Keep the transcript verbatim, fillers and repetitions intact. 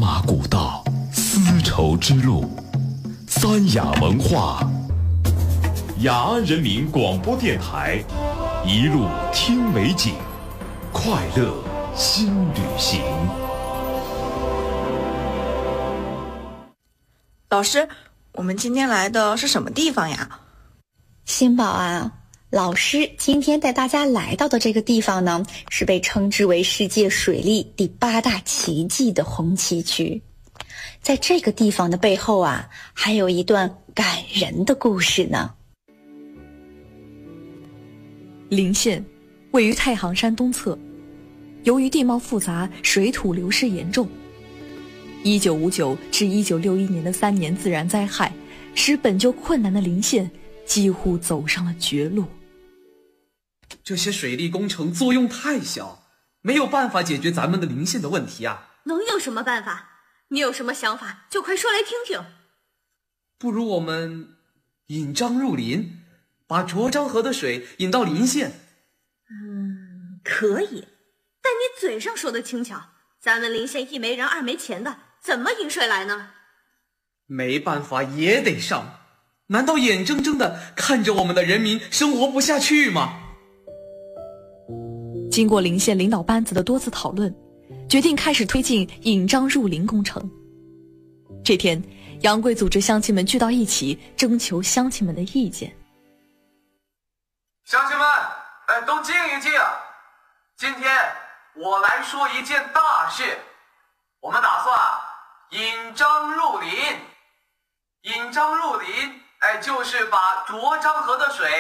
马古道，丝绸之路，三雅文化，雅安人民广播电台，一路听美景，快乐新旅行。 老师，我们今天来的是什么地方呀？ 新宝啊，老师今天带大家来到的这个地方呢，是被称之为世界水利第八大奇迹的红旗区。在这个地方的背后啊，还有一段感人的故事呢。 临县位于太行山东侧，由于地貌复杂，水土流失严重。一九五九至一九六一年的三年自然灾害，使本就困难的临县几乎走上了绝路。 这些水利工程作用太小，没有办法解决咱们的临县的问题啊。 能有什么办法？你有什么想法就快说来听听。 不如我们引漳入林，把涿漳河的水引到临县。 嗯，可以，但你嘴上说的轻巧，咱们临县一没人二没钱的，怎么引水来呢？ 没办法也得上，难道眼睁睁地看着我们的人民生活不下去吗？ 经过临县领导班子的多次讨论，决定开始推进引漳入林工程。这天，杨贵组织乡亲们聚到一起，征求乡亲们的意见。 乡亲们，哎，都静一静。今天我来说一件大事，我们打算引漳入林。引漳入林，哎，就是把涿漳河的水